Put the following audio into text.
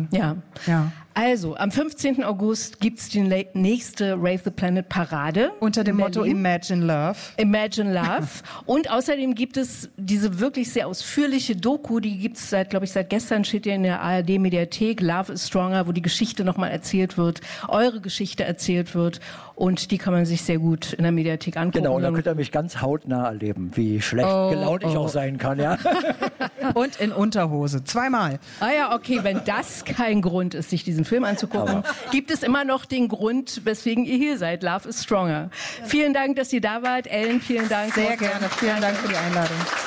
an. Ja. Also, am 15. August gibt's die nächste Rave the Planet Parade. Unter dem Motto Imagine Love. Imagine Love. Und außerdem gibt es diese wirklich sehr ausführliche Doku, die gibt's seit gestern, steht ja in der ARD-Mediathek, Love is Stronger, wo die Geschichte nochmal erzählt wird, eure Geschichte erzählt wird. Und die kann man sich sehr gut in der Mediathek angucken. Genau, da könnt ihr mich ganz hautnah erleben, wie schlecht gelaunt ich auch sein kann. Ja. Und in Unterhose, 2-mal. Ah ja, okay, wenn das kein Grund ist, sich diesen Film anzugucken, gibt es immer noch den Grund, weswegen ihr hier seid. Love is Stronger. Vielen Dank, dass ihr da wart. Ellen, vielen Dank. Sehr gerne. Vielen Dank für die Einladung.